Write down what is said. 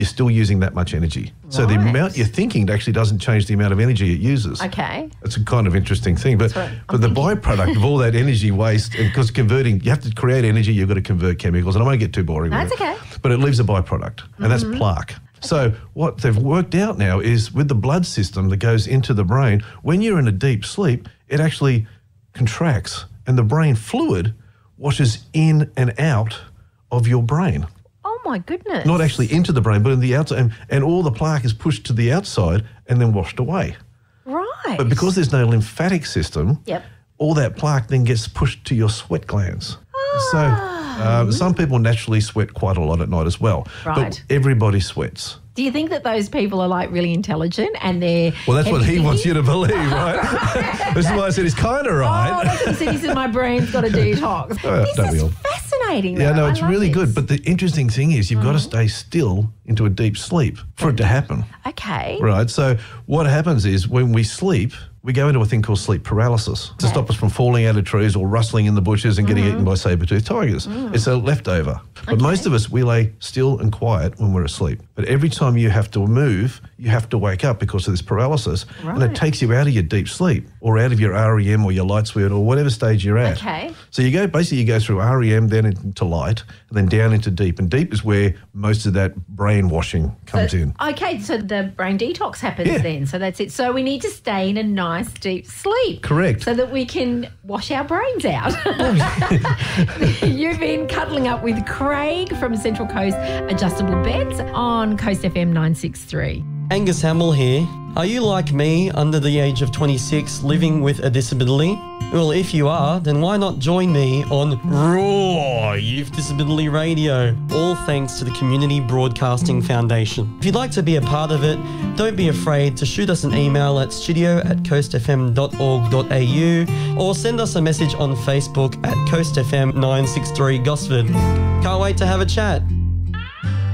you're still using that much energy. So the amount you're thinking actually doesn't change the amount of energy it uses. Okay. It's a kind of interesting thing. But the byproduct of all that energy waste, because converting, you have to create energy, you've got to convert chemicals. And I won't get too boring with it. That's okay. But it leaves a byproduct, and that's plaque. So what they've worked out now is with the blood system that goes into the brain, when you're in a deep sleep, it actually contracts and the brain fluid washes in and out of your brain. Oh, my goodness. Not actually into the brain, but in the outside. And all the plaque is pushed to the outside and then washed away. Right. But because there's no lymphatic system, all that plaque then gets pushed to your sweat glands. So some people naturally sweat quite a lot at night as well. Right. But everybody sweats. Do you think that those people are like really intelligent and they're... Well, that's what he wants you to believe, right? This is why I said he's kind of right. Oh, that's what he said. He said my brain's got a detox. This is fascinating, though. Yeah, no, it's really good. But the interesting thing is you've got to stay still into a deep sleep for it to happen. Okay. Right. So what happens is when we sleep, we go into a thing called sleep paralysis to stop us from falling out of trees or rustling in the bushes and getting eaten by saber-toothed tigers. It's a leftover. But most of us, we lay still and quiet when we're asleep. But every time you have to move, you have to wake up because of this paralysis. Right. And it takes you out of your deep sleep or out of your REM or your light sweat or whatever stage you're at. Okay. So you go through REM, then into light, and then down into deep. And deep is where most of that brainwashing comes in. Okay, so the brain detox happens then. So that's it. So we need to stay in a nice deep sleep. Correct. So that we can wash our brains out. You've been cuddling up with Craig from Central Coast Adjustable Beds on Coast FM 963. Angus Hamill here. Are you like me, under the age of 26, living with a disability? Well, if you are, then why not join me on Raw Youth Disability Radio, all thanks to the Community Broadcasting Foundation. If you'd like to be a part of it, don't be afraid to shoot us an email at studio@coastfm.org.au or send us a message on Facebook at Coast FM 963 Gosford. Can't wait to have a chat.